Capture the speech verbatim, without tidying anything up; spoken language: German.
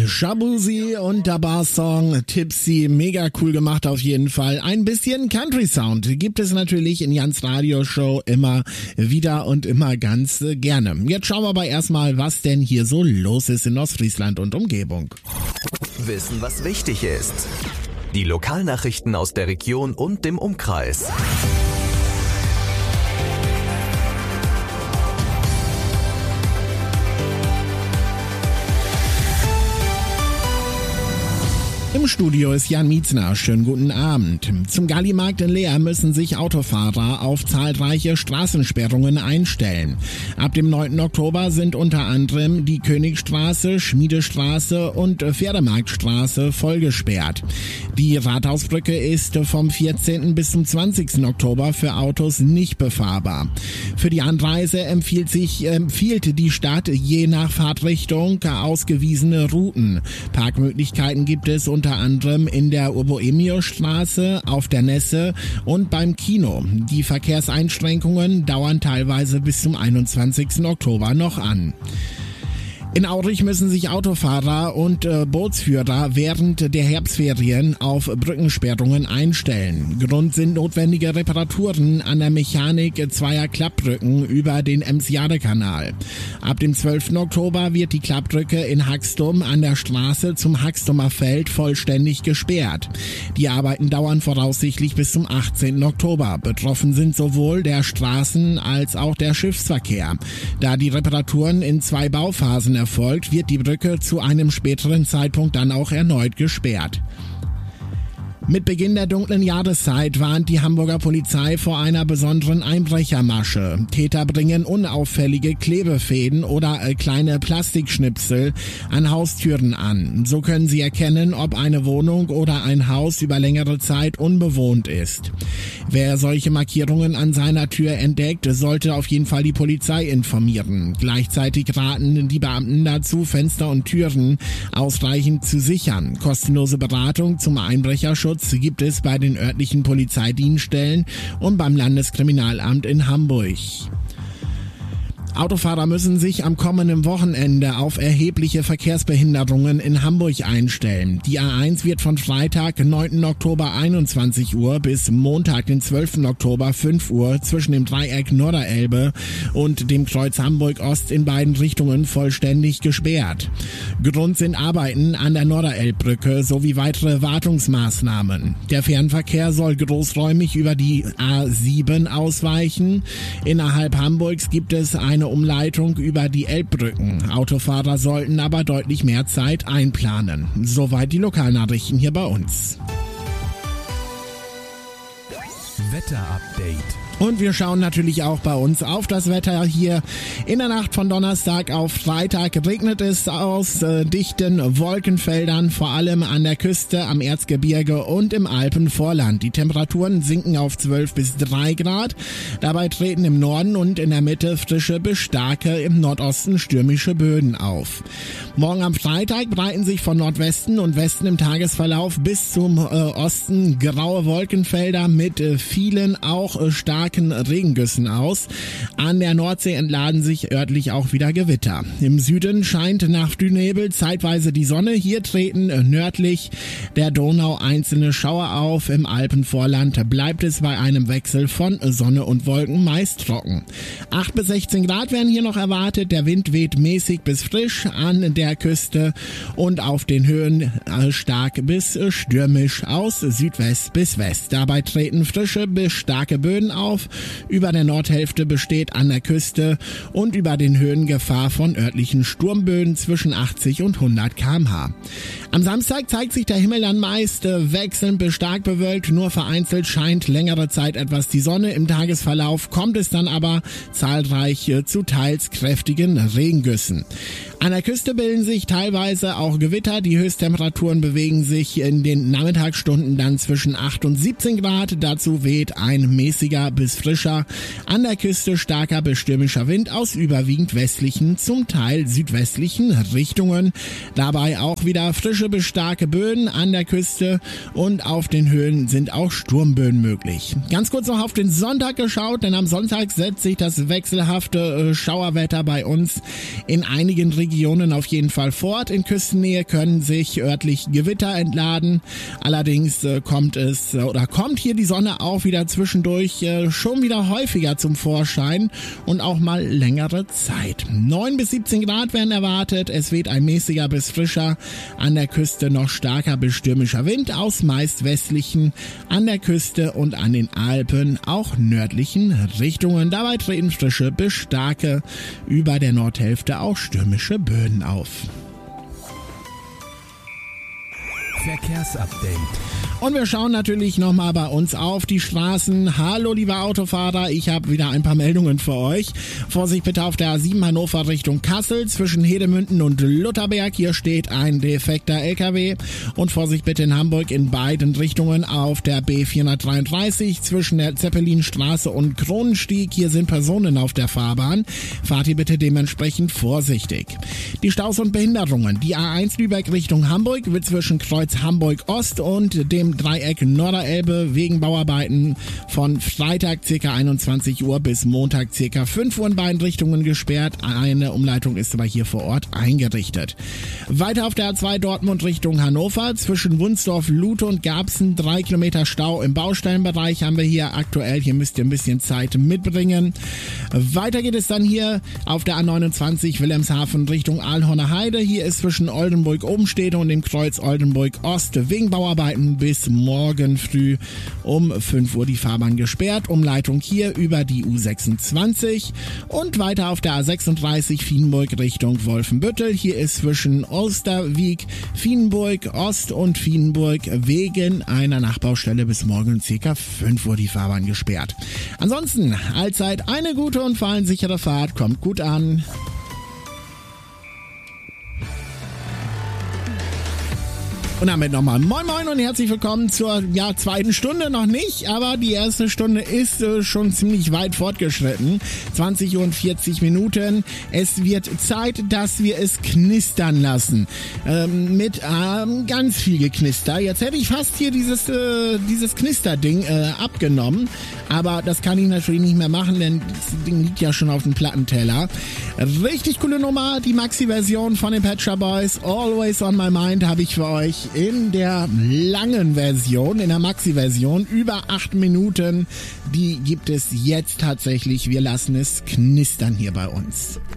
Shabuzi und der Bar-Song Tipsy, mega cool gemacht auf jeden Fall. Ein bisschen Country-Sound gibt es natürlich in Jans Radioshow immer wieder und immer ganz äh, gerne. Jetzt schauen wir aber erstmal, was denn hier so los ist in Ostfriesland und Umgebung. Wissen, was wichtig ist. Die Lokalnachrichten aus der Region und dem Umkreis. Im Studio ist Jan Mietzner. Schönen guten Abend. Zum Gallimarkt in Leer müssen sich Autofahrer auf zahlreiche Straßensperrungen einstellen. Ab dem neunten Oktober sind unter anderem die Königstraße, Schmiedestraße und Pferdemarktstraße vollgesperrt. Die Rathausbrücke ist vom vierzehnten bis zum zwanzigsten Oktober für Autos nicht befahrbar. Für die Anreise empfiehlt sich, empfiehlt die Stadt je nach Fahrtrichtung ausgewiesene Routen. Parkmöglichkeiten gibt es unter anderem in der Urbo-Emio-Straße, auf der Nesse und beim Kino. Die Verkehrseinschränkungen dauern teilweise bis zum einundzwanzigsten Oktober noch an. In Aurich müssen sich Autofahrer und äh, Bootsführer während der Herbstferien auf Brückensperrungen einstellen. Grund sind notwendige Reparaturen an der Mechanik zweier Klappbrücken über den Ems-Jade-Kanal. Ab dem zwölften Oktober wird die Klappbrücke in Haxtum an der Straße zum Haxtumer Feld vollständig gesperrt. Die Arbeiten dauern voraussichtlich bis zum achtzehnten Oktober. Betroffen sind sowohl der Straßen- als auch der Schiffsverkehr. Da die Reparaturen in zwei Bauphasen erfolgt, wird die Brücke zu einem späteren Zeitpunkt dann auch erneut gesperrt. Mit Beginn der dunklen Jahreszeit warnt die Hamburger Polizei vor einer besonderen Einbrechermasche. Täter bringen unauffällige Klebefäden oder äh, kleine Plastikschnipsel an Haustüren an. So können sie erkennen, ob eine Wohnung oder ein Haus über längere Zeit unbewohnt ist. Wer solche Markierungen an seiner Tür entdeckt, sollte auf jeden Fall die Polizei informieren. Gleichzeitig raten die Beamten dazu, Fenster und Türen ausreichend zu sichern. Kostenlose Beratung zum Einbrecherschutz gibt es bei den örtlichen Polizeidienststellen und beim Landeskriminalamt in Hamburg. Autofahrer müssen sich am kommenden Wochenende auf erhebliche Verkehrsbehinderungen in Hamburg einstellen. Die A eins wird von Freitag, neunten Oktober einundzwanzig Uhr bis Montag, den zwölften Oktober fünf Uhr zwischen dem Dreieck Norderelbe und dem Kreuz Hamburg Ost in beiden Richtungen vollständig gesperrt. Grund sind Arbeiten an der Norderelbbrücke sowie weitere Wartungsmaßnahmen. Der Fernverkehr soll großräumig über die A sieben ausweichen. Innerhalb Hamburgs gibt es eine Umleitung über die Elbbrücken. Autofahrer sollten aber deutlich mehr Zeit einplanen. Soweit die Lokalnachrichten hier bei uns. Wetterupdate. Und wir schauen natürlich auch bei uns auf das Wetter hier. In der Nacht von Donnerstag auf Freitag regnet es aus äh, dichten Wolkenfeldern, vor allem an der Küste, am Erzgebirge und im Alpenvorland. Die Temperaturen sinken auf zwölf bis drei Grad. Dabei treten im Norden und in der Mitte frische bis starke, im Nordosten stürmische Böen auf. Morgen am Freitag breiten sich von Nordwesten und Westen im Tagesverlauf bis zum äh, Osten graue Wolkenfelder mit äh, vielen auch äh, starken Regengüssen aus. An der Nordsee entladen sich örtlich auch wieder Gewitter. Im Süden scheint nach Frühnebel zeitweise die Sonne. Hier treten nördlich der Donau einzelne Schauer auf. Im Alpenvorland bleibt es bei einem Wechsel von Sonne und Wolken meist trocken. acht bis sechzehn Grad werden hier noch erwartet. Der Wind weht mäßig bis frisch an der Küste und auf den Höhen stark bis stürmisch aus Südwest bis West. Dabei treten frische bis starke Böen auf. Über der Nordhälfte besteht an der Küste und über den Höhen Gefahr von örtlichen Sturmböen zwischen achtzig und hundert Kilometer pro Stunde. Am Samstag zeigt sich der Himmel dann meist wechselnd bis stark bewölkt, nur vereinzelt scheint längere Zeit etwas die Sonne. Im Tagesverlauf kommt es dann aber zahlreich zu teils kräftigen Regengüssen. An der Küste bilden sich teilweise auch Gewitter. Die Höchsttemperaturen bewegen sich in den Nachmittagsstunden dann zwischen acht und siebzehn Grad. Dazu weht ein mäßiger bis bis frischer. An der Küste starker bis stürmischer Wind aus überwiegend westlichen, zum Teil südwestlichen Richtungen. Dabei auch wieder frische bis starke Böen an der Küste und auf den Höhen sind auch Sturmböen möglich. Ganz kurz noch auf den Sonntag geschaut, denn am Sonntag setzt sich das wechselhafte äh, Schauerwetter bei uns in einigen Regionen auf jeden Fall fort. In Küstennähe können sich örtlich Gewitter entladen. Allerdings äh, kommt es äh, oder kommt hier die Sonne auch wieder zwischendurch äh, schon wieder häufiger zum Vorschein und auch mal längere Zeit. neun bis siebzehn Grad werden erwartet. Es weht ein mäßiger bis frischer, an der Küste noch starker bis stürmischer Wind aus meist westlichen, an der Küste und an den Alpen auch nördlichen Richtungen. Dabei treten frische bis starke, über der Nordhälfte auch stürmische Böen auf. Verkehrsupdate. Und wir schauen natürlich nochmal bei uns auf die Straßen. Hallo liebe Autofahrer, ich habe wieder ein paar Meldungen für euch. Vorsicht bitte auf der A sieben Hannover Richtung Kassel zwischen Hedemünden und Lutherberg. Hier steht ein defekter L K W. Und Vorsicht bitte in Hamburg in beiden Richtungen auf der B vierhundertdreiunddreißig zwischen der Zeppelinstraße und Kronenstieg. Hier sind Personen auf der Fahrbahn. Fahrt ihr bitte dementsprechend vorsichtig. Die Staus und Behinderungen. Die A eins Lübeck Richtung Hamburg wird zwischen Kreuz Hamburg Ost und dem Dreieck Norderelbe wegen Bauarbeiten von Freitag ca. einundzwanzig Uhr bis Montag ca. fünf Uhr in beiden Richtungen gesperrt. Eine Umleitung ist aber hier vor Ort eingerichtet. Weiter auf der A zwei Dortmund Richtung Hannover zwischen Wunsdorf, Lute und Garbsen drei Kilometer Stau im Baustellenbereich haben wir hier aktuell. Hier müsst ihr ein bisschen Zeit mitbringen. Weiter geht es dann hier auf der A neunundzwanzig Wilhelmshaven Richtung Aalhorner Heide. Hier ist zwischen Oldenburg-Obenstede und dem Kreuz Oldenburg Ost wegen Bauarbeiten bis morgen früh um fünf Uhr die Fahrbahn gesperrt. Umleitung hier über die U sechsundzwanzig und weiter auf der A sechsunddreißig Vienburg Richtung Wolfenbüttel. Hier ist zwischen Osterwieck, Vienburg Ost und Vienburg wegen einer Nachbaustelle bis morgen ca. fünf Uhr die Fahrbahn gesperrt. Ansonsten allzeit eine gute und vor allem sichere Fahrt. Kommt gut an. Und damit nochmal Moin Moin und herzlich willkommen zur ja, zweiten Stunde, noch nicht, aber die erste Stunde ist äh, schon ziemlich weit fortgeschritten. zwanzig Uhr und vierzig Minuten. Es wird Zeit, dass wir es knistern lassen. Ähm, mit ähm, ganz viel Geknister. Jetzt hätte ich fast hier dieses, äh, dieses Knisterding äh, abgenommen, aber das kann ich natürlich nicht mehr machen, denn das Ding liegt ja schon auf dem Plattenteller. Richtig coole Nummer, die Maxi-Version von den Pet Shop Boys. Always on my mind habe ich für euch in der langen Version, in der Maxi-Version, über acht Minuten. Die gibt es jetzt tatsächlich. Wir lassen es knistern hier bei uns.